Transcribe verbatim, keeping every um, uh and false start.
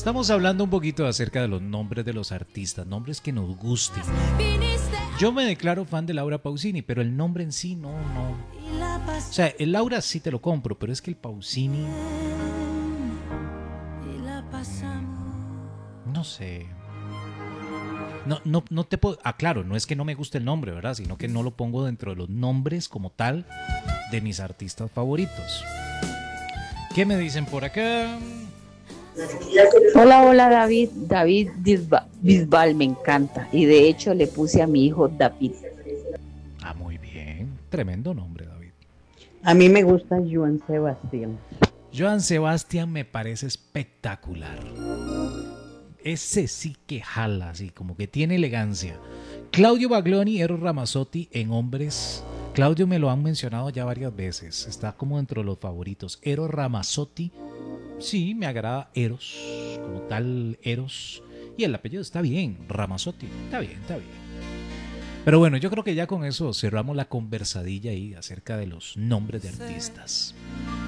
Estamos hablando un poquito acerca de los nombres de los artistas, nombres que nos gusten. Yo me declaro fan de Laura Pausini, pero el nombre en sí no, no. O sea, el Laura sí te lo compro, pero es que el Pausini... No sé. No, no, no te puedo... Ah, claro, no es que no me guste el nombre, ¿verdad? Sino que no lo pongo dentro de los nombres como tal de mis artistas favoritos. ¿Qué me dicen por acá? Hola, hola David, David Bisbal, Bisbal me encanta y de hecho le puse a mi hijo David. Ah, muy bien, tremendo nombre, David. A mí me gusta Joan Sebastián. Joan Sebastián me parece espectacular. Ese sí que jala, así como que tiene elegancia. Claudio Baglioni, Eros Ramazzotti en hombres. Claudio me lo han mencionado ya varias veces, está como dentro de los favoritos. Eros Ramazzotti, sí, me agrada Eros, como tal Eros. Y el apellido está bien, Ramazzotti, está bien, está bien. Pero bueno, yo creo que ya con eso cerramos la conversadilla ahí acerca de los nombres de artistas.